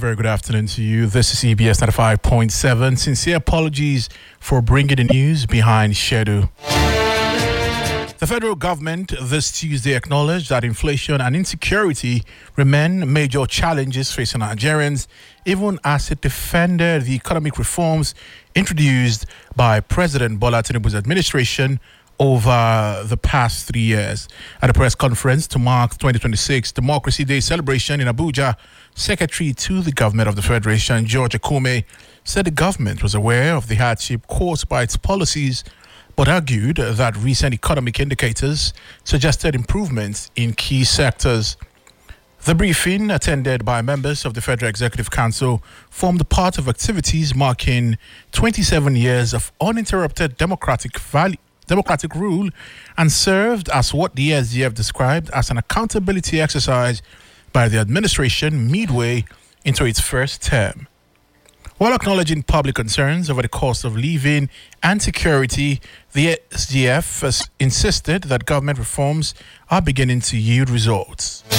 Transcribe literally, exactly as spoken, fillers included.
very good afternoon to you. This is C B S ninety-five point seven. Sincere apologies for bringing the news behind schedule. The federal government this Tuesday acknowledged that inflation and insecurity remain major challenges facing Nigerians, even as it defended the economic reforms introduced by President Bola Tinubu's administration over the past three years. At a press conference to mark twenty twenty-six Democracy Day celebration in Abuja, Secretary to the Government of the Federation, George Akume, said the government was aware of the hardship caused by its policies, but argued that recent economic indicators suggested improvements in key sectors. The briefing, attended by members of the Federal Executive Council, formed part of activities marking twenty-seven years of uninterrupted democratic value. democratic rule and served as what the S G F described as an accountability exercise by the administration midway into its first term. While acknowledging public concerns over the cost of living and security, the S G F has insisted that government reforms are beginning to yield results.